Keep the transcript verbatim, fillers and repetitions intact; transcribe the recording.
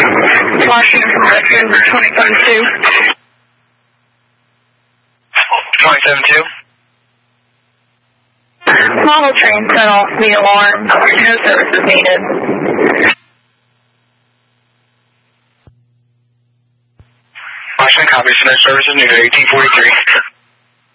Washington from Redford, twenty-seven two. twenty-seven two. Model train set off the alarm. No services needed. Washington copies, no services needed, eighteen forty-three.